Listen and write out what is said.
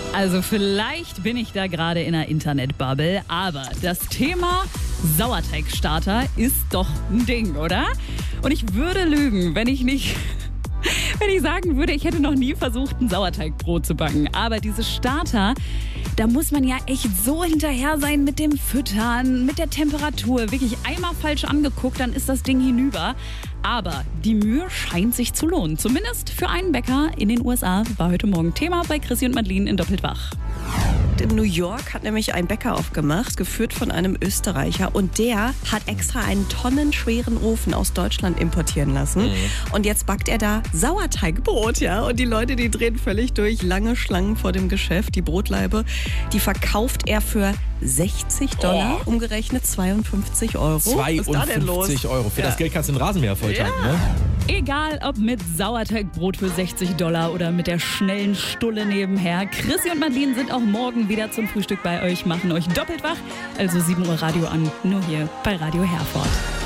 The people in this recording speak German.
Also vielleicht bin ich da gerade in einer Internetbubble, aber das Thema Sauerteigstarter ist doch ein Ding, oder? Und ich würde lügen, wenn ich sagen würde, ich hätte noch nie versucht, ein Sauerteigbrot zu backen. Aber diese Starter, da muss man ja echt so hinterher sein mit dem Füttern, mit der Temperatur. Wirklich einmal falsch angeguckt, dann ist das Ding hinüber. Aber die Mühe scheint sich zu lohnen. Zumindest für einen Bäcker in den USA. War heute Morgen Thema bei Chrissy und Madeline in Doppelt wach. In New York hat nämlich ein Bäcker aufgemacht, geführt von einem Österreicher. Und der hat extra einen tonnenschweren Ofen aus Deutschland importieren lassen. Und jetzt backt er da Sauerteigbrot, ja. Und die Leute, die drehen völlig durch. Lange Schlangen vor dem Geschäft. Die Brotlaibe, die verkauft er für $60, umgerechnet 52 Euro. 52 Euro. Für das Geld kannst du einen Rasenmäher volltanken, ne? Egal ob mit Sauerteigbrot für $60 oder mit der schnellen Stulle nebenher. Chrissy und Madeline sind auch morgen wieder zum Frühstück bei euch, machen euch doppelt wach. Also 7 Uhr Radio an, nur hier bei Radio Herford.